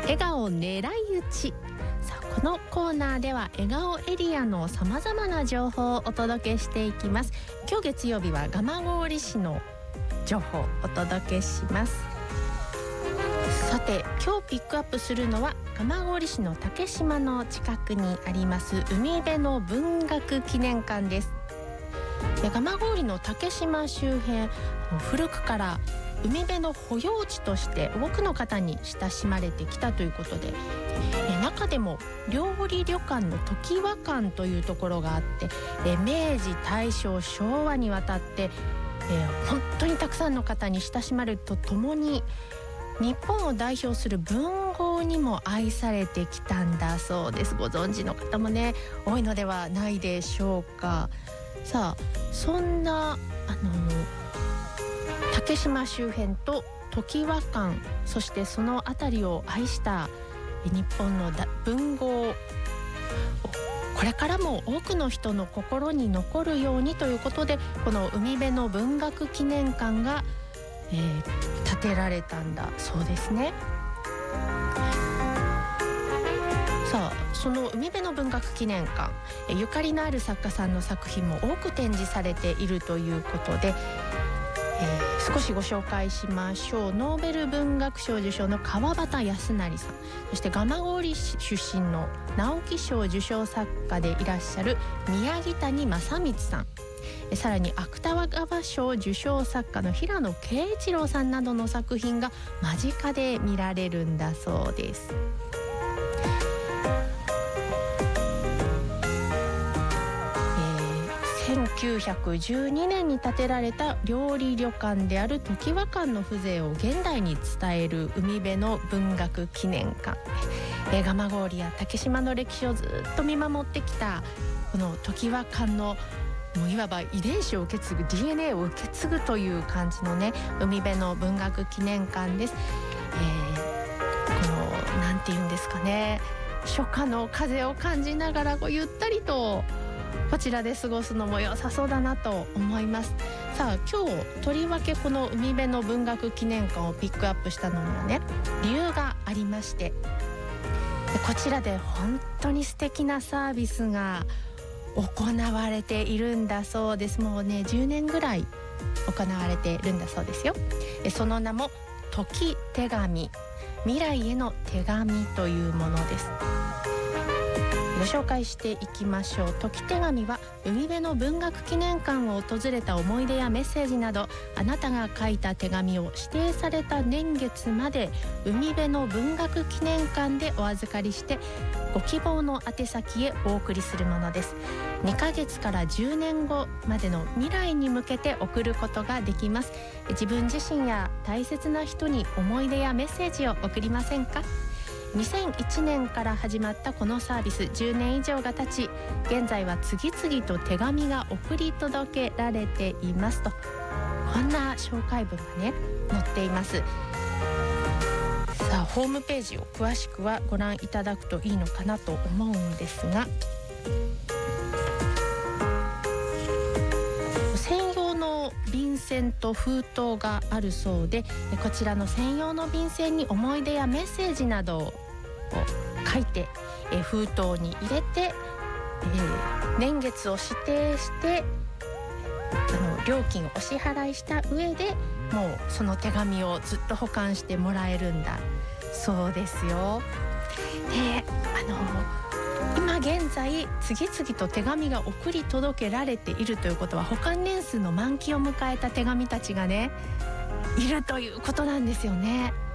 笑顔狙い撃ち。さあ、このコーナーでは笑顔エリアのさまざまな情報をお届けしていきます。今日月曜日は蒲郡市の情報をお届けします。さて、今日ピックアップするのは蒲郡市の竹島の近くにあります海辺の文学記念館です。蒲郡の竹島周辺、古くから海辺の保養地として多くの方に親しまれてきたということで、中でも料理旅館の常盤館というところがあって、明治大正昭和にわたって、本当にたくさんの方に親しまれるとともに日本を代表する文豪にも愛されてきたんだそうです。ご存知の方もね、多いのではないでしょうか。さあ、そんな竹島周辺と常盤館、そしてその辺りを愛した日本の文豪、これからも多くの人の心に残るようにということで、この海辺の文学記念館が、建てられたんだそうですね。さあ、その海辺の文学記念館、ゆかりのある作家さんの作品も多く展示されているということで、少しご紹介しましょう。ノーベル文学賞受賞の川端康成さん、そして蒲郡出身の直木賞受賞作家でいらっしゃる宮城谷正光さん、さらに芥川賞受賞作家の平野啓一郎さんなどの作品が間近で見られるんだそうです。1912年に建てられた料理旅館である常盤館の風情を現代に伝える海辺の文学記念館。蒲郡や竹島の歴史をずっと見守ってきたこの常盤館のもういわば遺伝子を受け継ぐ DNA を受け継ぐという感じのね、海辺の文学記念館です。このなんていうんですかね、初夏の風を感じながらゆったりとこちらで過ごすのも良さそうだなと思います。さあ、今日とりわけこの海辺の文学記念館をピックアップしたのにはね、理由がありまして、こちらで本当に素敵なサービスが行われているんだそうです。もうね、10年ぐらい行われているんだそうですよ。その名も時手紙、未来への手紙というものです。ご紹介していきましょう。時手紙は海辺の文学記念館を訪れた思い出やメッセージなど、あなたが書いた手紙を指定された年月まで海辺の文学記念館でお預かりして、ご希望の宛先へお送りするものです。2ヶ月から10年後までの未来に向けて送ることができます。自分自身や大切な人に思い出やメッセージを送りませんか。2001年から始まったこのサービス、10年以上が経ち、現在は次々と手紙が送り届けられていますと、こんな紹介文がね載っています。さあ、ホームページを詳しくはご覧いただくといいのかなと思うんですが、専用の便箋と封筒があるそうで、こちらの専用の便箋に思い出やメッセージなどを書いて、封筒に入れて、年月を指定して料金をお支払いした上で、もうその手紙をずっと保管してもらえるんだそうですよ。で、今現在次々と手紙が送り届けられているということは、保管年数の満期を迎えた手紙たちがねいるということなんですよね。